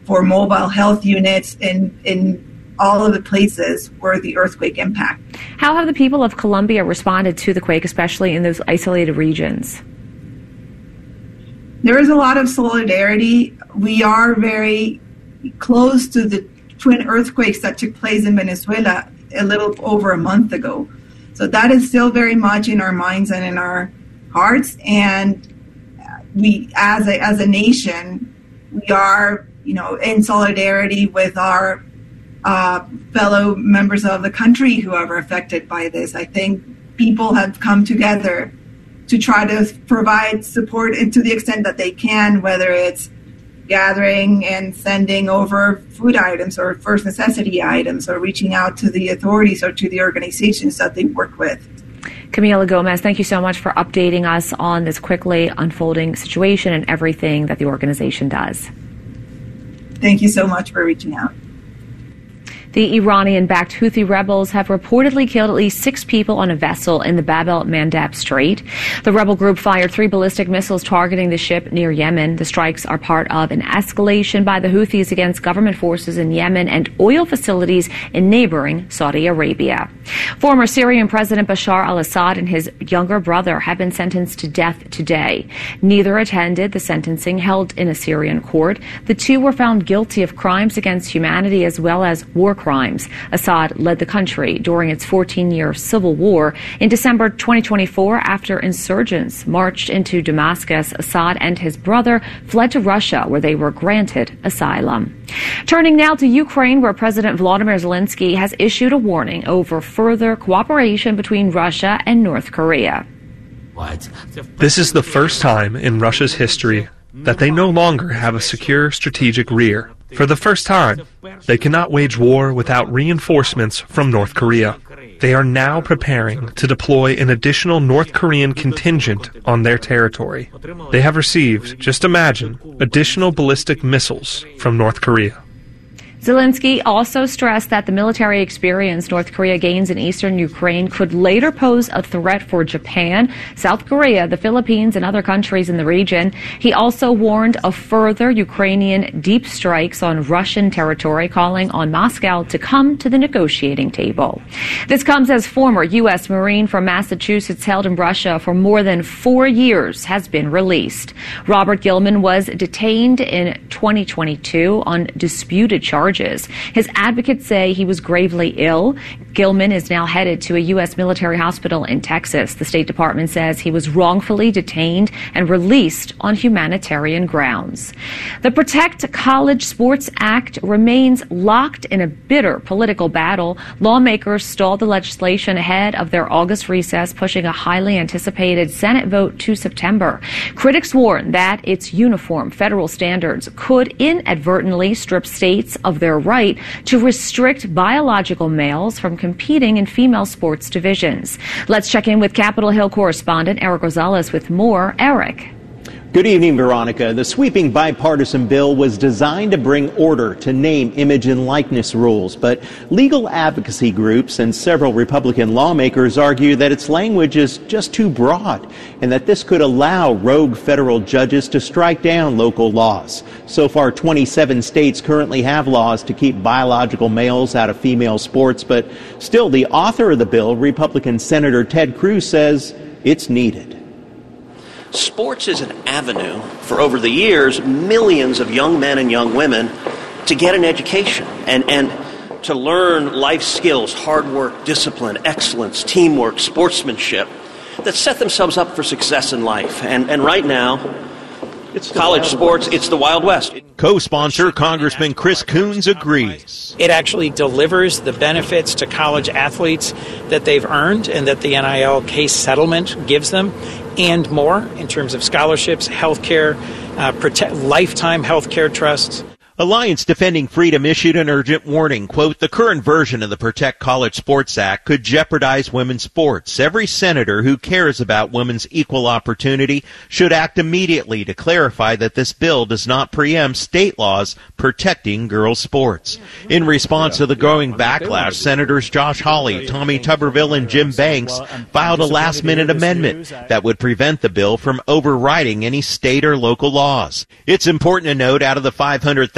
for mobile health units in all of the places where the earthquake impact. How have the people of Colombia responded to the quake, especially in those isolated regions? There is a lot of solidarity. We are very close to the twin earthquakes that took place in Venezuela a little over a month ago. So that is still very much in our minds and in our hearts. And we, as a nation, we are, in solidarity with our fellow members of the country who are affected by this. I think people have come together to try to provide support to the extent that they can, whether it's gathering and sending over food items or first necessity items, or reaching out to the authorities or to the organizations that they work with. Camila Gomez, thank you so much for updating us on this quickly unfolding situation and everything that the organization does. Thank you so much for reaching out. The Iranian-backed Houthi rebels have reportedly killed at least 6 people on a vessel in the Bab el-Mandab Strait. The rebel group fired 3 ballistic missiles targeting the ship near Yemen. The strikes are part of an escalation by the Houthis against government forces in Yemen and oil facilities in neighboring Saudi Arabia. Former Syrian President Bashar al-Assad and his younger brother have been sentenced to death today. Neither attended the sentencing held in a Syrian court. The two were found guilty of crimes against humanity as well as war crimes. Assad led the country during its 14-year civil war. In December 2024, after insurgents marched into Damascus, Assad and his brother fled to Russia, where they were granted asylum. Turning now to Ukraine, where President Volodymyr Zelensky has issued a warning over further cooperation between Russia and North Korea. This is the first time in Russia's history that they no longer have a secure strategic rear. For the first time, they cannot wage war without reinforcements from North Korea. They are now preparing to deploy an additional North Korean contingent on their territory. They have received, just imagine, additional ballistic missiles from North Korea. Zelensky also stressed that the military experience North Korea gains in eastern Ukraine could later pose a threat for Japan, South Korea, the Philippines, and other countries in the region. He also warned of further Ukrainian deep strikes on Russian territory, calling on Moscow to come to the negotiating table. This comes as former U.S. Marine from Massachusetts held in Russia for more than 4 years has been released. Robert Gilman was detained in 2022 on disputed charges. His advocates say he was gravely ill. Gilman is now headed to a U.S. military hospital in Texas. The State Department says he was wrongfully detained and released on humanitarian grounds. The Protect College Sports Act remains locked in a bitter political battle. Lawmakers stalled the legislation ahead of their August recess, pushing a highly anticipated Senate vote to September. Critics warn that its uniform federal standards could inadvertently strip states of their right to restrict biological males from competing in female sports divisions. Let's check in with Capitol Hill correspondent Eric Rosales with more. Eric. Good evening, Veronica. The sweeping bipartisan bill was designed to bring order to name, image, and likeness rules, but legal advocacy groups and several Republican lawmakers argue that its language is just too broad and that this could allow rogue federal judges to strike down local laws. So far, 27 states currently have laws to keep biological males out of female sports, but still the author of the bill, Republican Senator Ted Cruz, says it's needed. Sports is an avenue for, over the years, millions of young men and young women to get an education and to learn life skills, hard work, discipline, excellence, teamwork, sportsmanship that set themselves up for success in life. And right now, it's college sports, it's the Wild West. Co-sponsor Congressman Chris Coons agrees. It actually delivers the benefits to college athletes that they've earned and that the NIL case settlement gives them, and more in terms of scholarships, health care, lifetime health care trusts. Alliance Defending Freedom issued an urgent warning. Quote, the current version of the Protect College Sports Act could jeopardize women's sports. Every senator who cares about women's equal opportunity should act immediately to clarify that this bill does not preempt state laws protecting girls' sports. In response to the growing backlash, Senators Josh Hawley, Tommy Tuberville, and Jim Banks filed a last-minute amendment that would prevent the bill from overriding any state or local laws. It's important to note out of the 500,000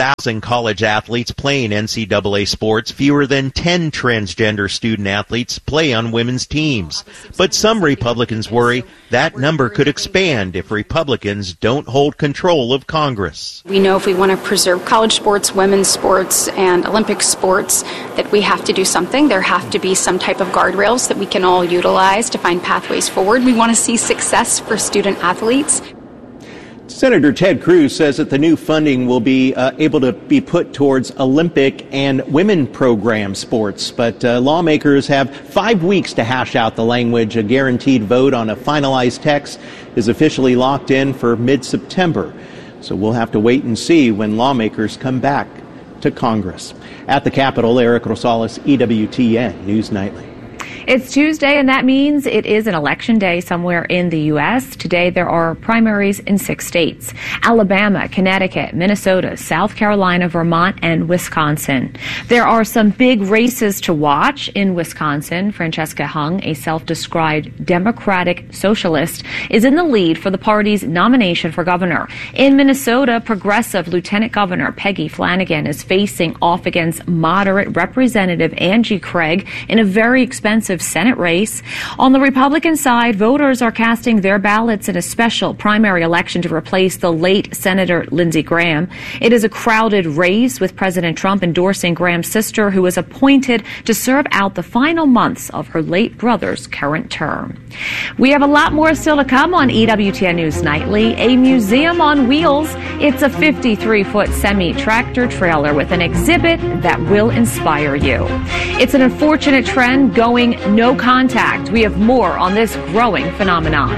1,000 college athletes play in NCAA sports. Fewer than 10 transgender student athletes play on women's teams. But some Republicans worry that number could expand if Republicans don't hold control of Congress. We know if we want to preserve college sports, women's sports, and Olympic sports, that we have to do something. There have to be some type of guardrails that we can all utilize to find pathways forward. We want to see success for student athletes. Senator Ted Cruz says that the new funding will be able to be put towards Olympic and women program sports. But lawmakers have 5 weeks to hash out the language. A guaranteed vote on a finalized text is officially locked in for mid-September. So we'll have to wait and see when lawmakers come back to Congress. At the Capitol, Eric Rosales, EWTN News Nightly. It's Tuesday, and that means it is an election day somewhere in the U.S. Today, there are primaries in 6 states: Alabama, Connecticut, Minnesota, South Carolina, Vermont, and Wisconsin. There are some big races to watch. In Wisconsin, Francesca Hung, a self-described Democratic socialist, is in the lead for the party's nomination for governor. In Minnesota, progressive Lieutenant Governor Peggy Flanagan is facing off against moderate Representative Angie Craig in a very expensive Senate race. On the Republican side, voters are casting their ballots in a special primary election to replace the late Senator Lindsey Graham. It is a crowded race, with President Trump endorsing Graham's sister, who was appointed to serve out the final months of her late brother's current term. We have a lot more still to come on EWTN News Nightly. A museum on wheels. It's a 53-foot semi-tractor trailer with an exhibit that will inspire you. It's an unfortunate trend going no contact. We have more on this growing phenomenon.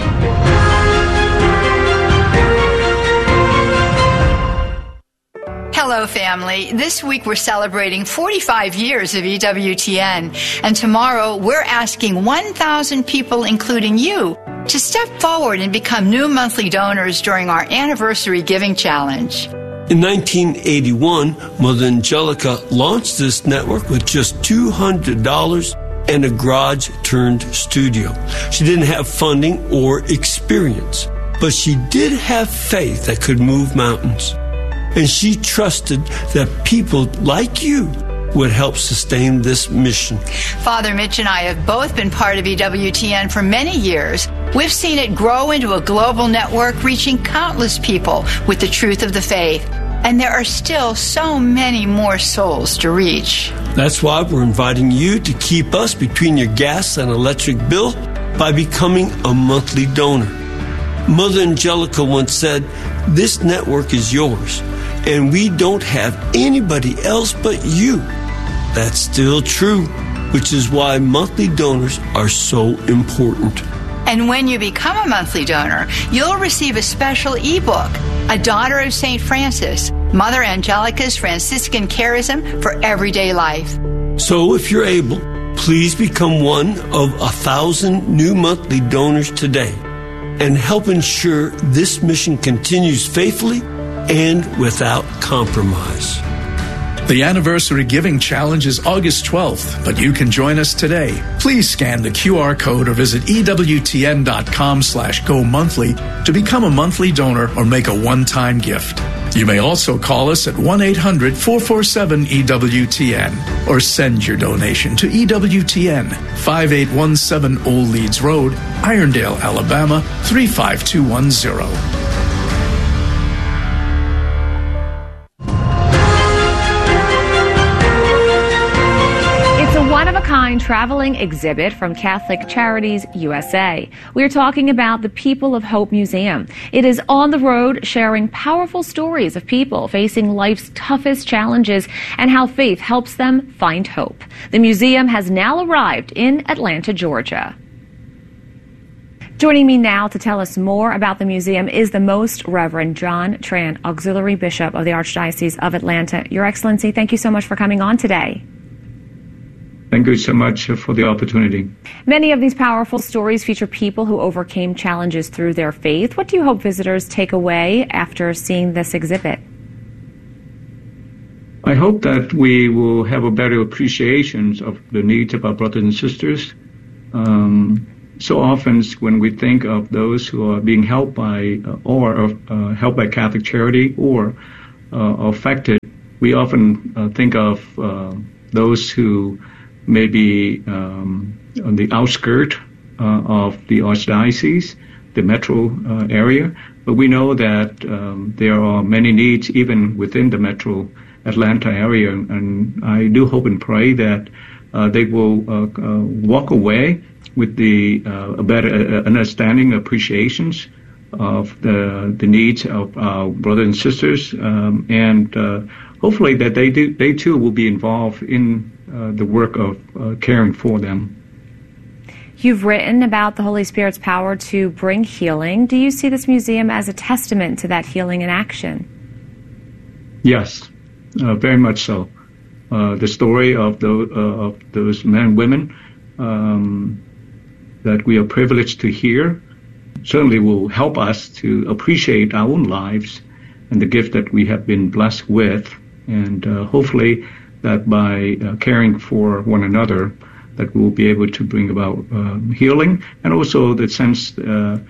Hello, family. This week we're celebrating 45 years of EWTN, and tomorrow we're asking 1,000 people, including you, to step forward and become new monthly donors during our anniversary giving challenge. In 1981, Mother Angelica launched this network with just $200 and a garage-turned studio. She didn't have funding or experience, but she did have faith that could move mountains. And she trusted that people like you would help sustain this mission. Father Mitch and I have both been part of EWTN for many years. We've seen it grow into a global network reaching countless people with the truth of the faith. And there are still so many more souls to reach. That's why we're inviting you to keep us between your gas and electric bill by becoming a monthly donor. Mother Angelica once said, "This network is yours, and we don't have anybody else but you." That's still true, which is why monthly donors are so important. And when you become a monthly donor, you'll receive a special ebook, A Daughter of St. Francis, Mother Angelica's Franciscan Charism for Everyday Life. So if you're able, please become one of 1,000 new monthly donors today and help ensure this mission continues faithfully and without compromise. The Anniversary Giving Challenge is August 12th, but you can join us today. Please scan the QR code or visit EWTN.com/GoMonthly to become a monthly donor or make a one-time gift. You may also call us at 1-800-447-EWTN or send your donation to EWTN, 5817 Old Leeds Road, Irondale, Alabama, 35210. One-of-a-kind traveling exhibit from Catholic Charities USA. We're talking about the People of Hope Museum. It is on the road sharing powerful stories of people facing life's toughest challenges and how faith helps them find hope. The museum has now arrived in Atlanta, Georgia. Joining me now to tell us more about the museum is the Most Reverend John Tran, Auxiliary Bishop of the Archdiocese of Atlanta. Your Excellency, thank you so much for coming on today. Thank you so much for the opportunity. Many of these powerful stories feature people who overcame challenges through their faith. What do you hope visitors take away after seeing this exhibit? I hope that we will have a better appreciation of the needs of our brothers and sisters. So often when we think of those who are being helped by or helped by Catholic Charity or affected, we often think of those who may be on the outskirts of the archdiocese, the metro area. But we know that there are many needs even within the metro Atlanta area, and I do hope and pray that they will walk away with a better understanding, appreciations of the needs of our brothers and sisters, and hopefully that they too will be involved in the work of caring for them. You've written about the Holy Spirit's power to bring healing. Do you see this museum as a testament to that healing in action? Yes, very much so. The story of those men and women that we are privileged to hear certainly will help us to appreciate our own lives and the gift that we have been blessed with, and hopefully that by caring for one another, that we'll be able to bring about healing, and also the sense, a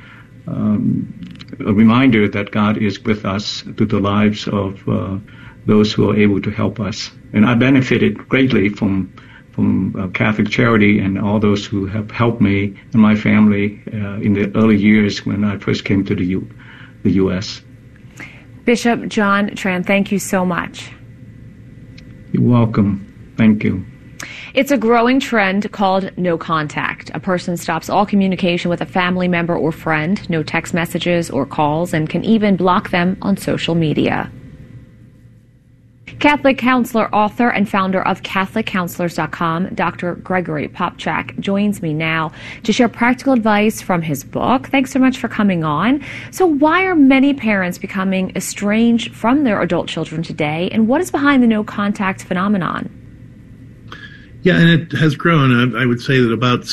reminder that God is with us through the lives of those who are able to help us. And I benefited greatly from Catholic Charity and all those who have helped me and my family in the early years when I first came to the U.S. Bishop John Tran, thank you so much. You're welcome. Thank you. It's a growing trend called no contact. A person stops all communication with a family member or friend, no text messages or calls, and can even block them on social media. Catholic counselor, author, and founder of CatholicCounselors.com, Dr. Gregory Popcak, joins me now to share practical advice from his book. Thanks so much for coming on. So why are many parents becoming estranged from their adult children today, and what is behind the no contact phenomenon? Yeah, and it has grown. I would say that about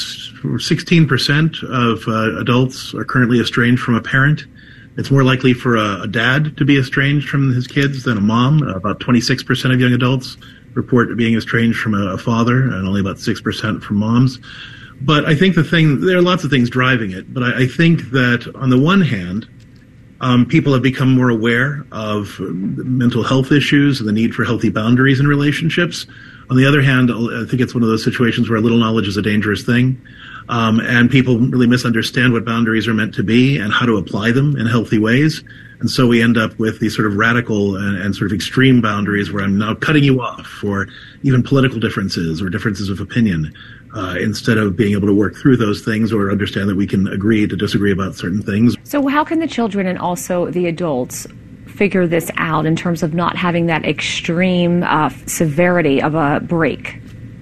16% of adults are currently estranged from a parent. It's more likely for a dad to be estranged from his kids than a mom. About 26% of young adults report being estranged from a father, and only about 6% from moms. But I think there are lots of things driving it. But I think that on the one hand, people have become more aware of mental health issues and the need for healthy boundaries in relationships. On the other hand, I think it's one of those situations where a little knowledge is a dangerous thing. And people really misunderstand what boundaries are meant to be and how to apply them in healthy ways. And so we end up with these sort of radical and sort of extreme boundaries where I'm now cutting you off for even political differences or differences of opinion, instead of being able to work through those things or understand that we can agree to disagree about certain things. So how can the children and also the adults figure this out in terms of not having that extreme severity of a break?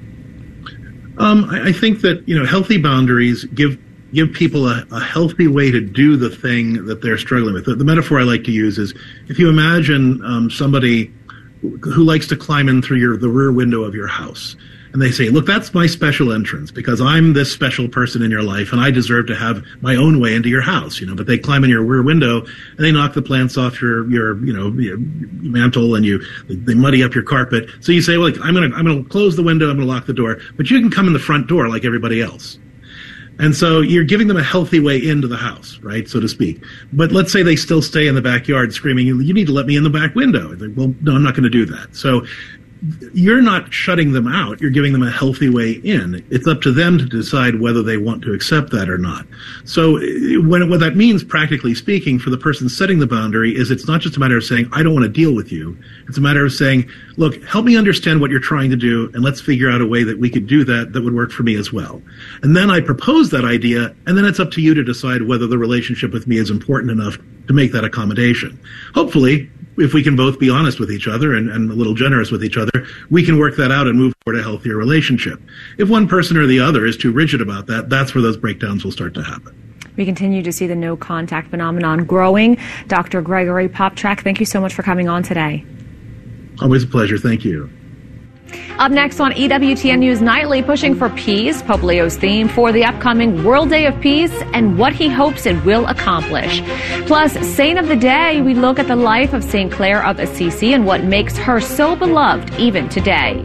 I think that, healthy boundaries give people a healthy way to do the thing that they're struggling with. The metaphor I like to use is if you imagine somebody who likes to climb in through the rear window of your house, and they say, look, that's my special entrance because I'm this special person in your life and I deserve to have my own way into your house, but they climb in your rear window and they knock the plants off your mantle and they muddy up your carpet. So you say, well, I'm going to close the window, I'm going to lock the door, but you can come in the front door like everybody else. And so you're giving them a healthy way into the house, right, so to speak. But let's say they still stay in the backyard screaming, you need to let me in the back window. Like, well, no, I'm not going to do that. So you're not shutting them out. You're giving them a healthy way in. It's up to them to decide whether they want to accept that or not. So what that means, practically speaking, for the person setting the boundary is it's not just a matter of saying, I don't want to deal with you. It's a matter of saying, look, help me understand what you're trying to do, and let's figure out a way that we could do that would work for me as well. And then I propose that idea, and then it's up to you to decide whether the relationship with me is important enough to make that accommodation. Hopefully, if we can both be honest with each other and a little generous with each other, we can work that out and move toward a healthier relationship. If one person or the other is too rigid about that, that's where those breakdowns will start to happen. We continue to see the no contact phenomenon growing. Dr. Gregory Popcak, thank you so much for coming on today. Always a pleasure. Thank you. Up next on EWTN News Nightly, pushing for peace, Pope Leo's theme for the upcoming World Day of Peace and what he hopes it will accomplish. Plus, Saint of the Day, we look at the life of St. Clare of Assisi and what makes her so beloved even today.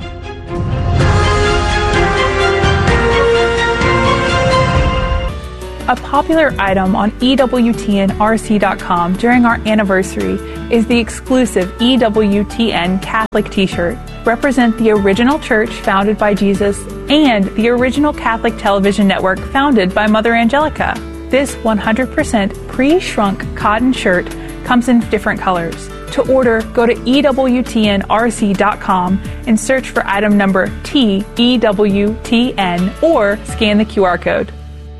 A popular item on EWTNRC.com during our anniversary is the exclusive EWTN Catholic t-shirt. Represent the original church founded by Jesus and the original Catholic television network founded by Mother Angelica. This 100% pre-shrunk cotton shirt comes in different colors. To order, go to EWTNRC.com and search for item number TEWTN or scan the QR code.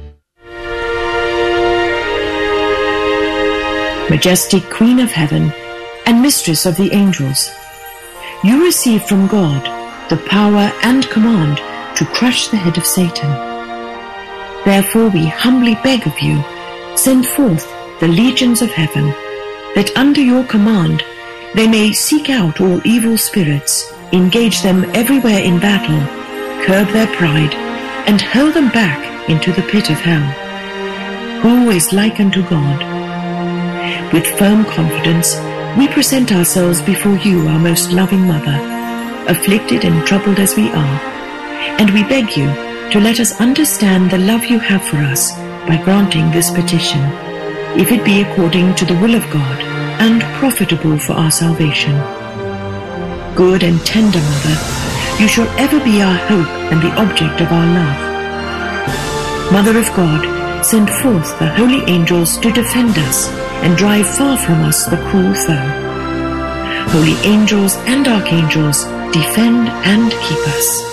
Majestic Queen of Heaven and Mistress of the Angels, you receive from God the power and command to crush the head of Satan. Therefore we humbly beg of you, send forth the legions of heaven, that under your command they may seek out all evil spirits, engage them everywhere in battle, curb their pride, and hurl them back into the pit of hell. Who is like unto God? With firm confidence, we present ourselves before you, our most loving Mother, afflicted and troubled as we are, and we beg you to let us understand the love you have for us by granting this petition, if it be according to the will of God and profitable for our salvation. Good and tender Mother, you shall ever be our hope and the object of our love. Mother of God, send forth the holy angels to defend us and drive far from us the cruel foe. Holy angels and archangels, defend and keep us.